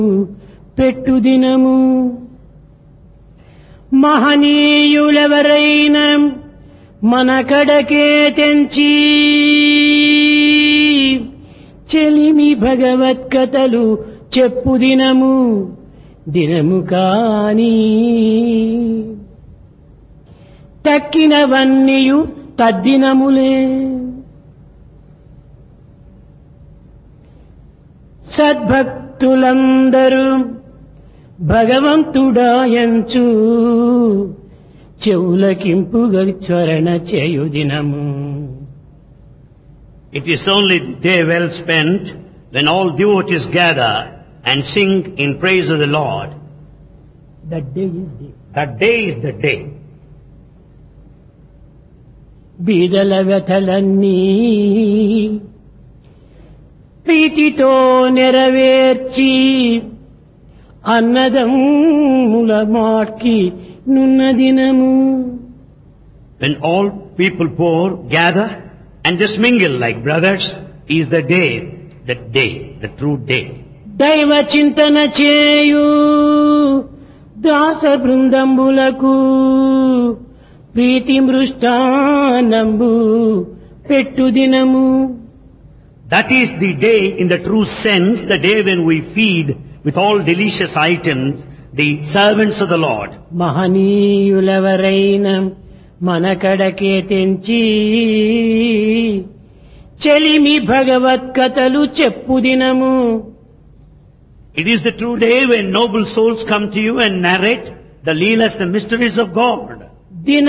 పెట్టు దినము మహనీయులెవరైనా మన కడకే తెంచి చెలిమి భగవత్కథలు చెప్పు దినము దినము కాని తక్కినవన్నీయు తద్దినములే సద్భక్తులందరూ భగవంతుడాయంచు చెవులకింపుగా చరణ చేయు దినము. It is only the day well spent when all devotees gather and sing in praise of the Lord. That day is day. That day is the day. బీదల వ్యథలన్నీ ప్రీతితో నెరవేర్చి అన్నదమ్ముల మాట్కి నున్న దినము. When all people poor gather and just mingle like brothers is the day, the true day. దైవ చింతన చేయు దాస బృందంబులకు ప్రీతి మృష్టానంబు పెట్టు దినము. That is the day in the true sense, the day when we feed with all delicious items the servants of the Lord. మహనీయులెవరైనా మన కడకే తెంచి చెలిమి భగవత్కథలు చెప్పు దినము. It is the true day when noble souls come to you and narrate the leelas, the mysteries of God.